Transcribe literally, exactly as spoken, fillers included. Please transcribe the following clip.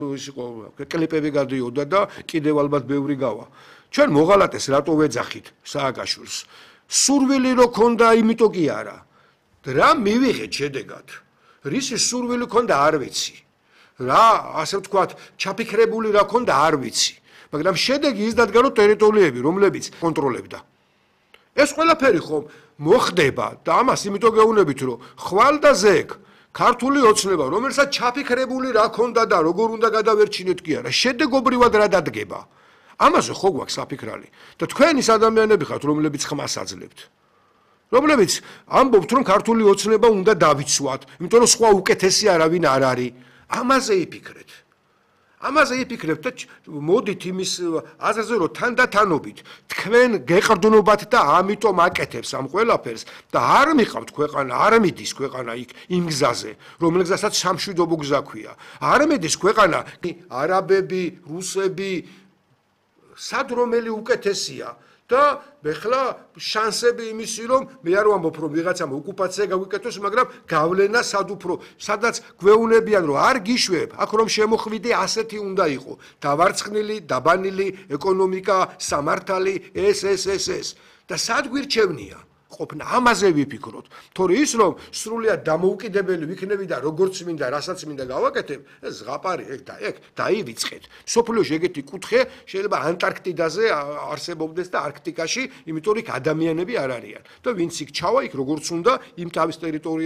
ის იყო კლიპები გადიოდა და კიდევ ალბათ ბევრი გავა. ჩვენ მოღალატეს რატო ვეძახით სააკაშვილს? სურვილი რო ქონდა, იმიტომ კი არა. რა მივიღეთ შედეგად? რისი სურვილი ქონდა არ ვიცი. რა, ასე ვთქვათ, ჩაფიქრებული რა ქონდა არ ვიცი. მაგრამ შედეგი ის დადგა რომ ტერიტორიები, რომლებიც კონტროლებდა. ეს ყველაფერი ხომ მოხდება და ამას იმიტომ გეუბნებით რომ ხვალ და ზეგ ქართული ოცნება, რომელსაც ჩაფიქრებული რა ქონდა და როგორ უნდა გადავერჩინოთ კი არა, შედეგობრივად რა დადგება. ამაზე ხო გვაქვს საფიქრალი და თქვენ ის ადამიანები ხართ, რომლებიც ხმას აძლევთ. რომლებიც ამბობთ, რომ ქართული ოცნება უნდა დავიცვათ, იმიტომ რომ სხვა უკეთესი არავინ არ არის. ამაზე იფიქრეთ. ამაზე იფიქრებთ და მოდით იმის აზრზე, რომ თანდათანობით თქვენ გეყრდნობათ და ამიტომ აკეთებს ამ ყველაფერს და არ მიყავთ ქვეყანა, არ მიდის ქვეყანა იქ იმ გზაზე, რომელზესაც სამშვიდობო გზა ქვია. არ მიდის ქვეყანა არაბები, რუსები, სად რომელი უკეთესია და ეხლა შანსები იმისი რომ მე არ ვამბობ რომ ვიღაცამ ოკუპაცია გაგვიკეთოს, მაგრამ გავლენა სად უფრო, სადაც გვეუბნებიან რომ არ გიშვებ, აქ რომ შემოხვიდე ასეთი უნდა იყო, დავარცხნილი, დაბანილი ეკონომიკა, სამართალი, ეს ეს ეს ეს და სად გვირჩევნია? ყოფნა ამაზე ვიფიქროთ. თორე ის რომ სრულიად დამოუკიდებელი ვიქნები და როგორც მინდა, რასაც მინდა გავაკეთებ, ეს ზღაპარი ეგ და ეგ დაივიწყეთ. სოფლიოში ეგეთი კუთხე შეიძლება ანტარქტიდაზე არსებობდეს და არქტიკაში, იმიტომ რომ იქ ადამიანები არ არიან. და ვინც იქ ჩავა, იქ როგორც უნდა იმ თავის ტერიტორიაზე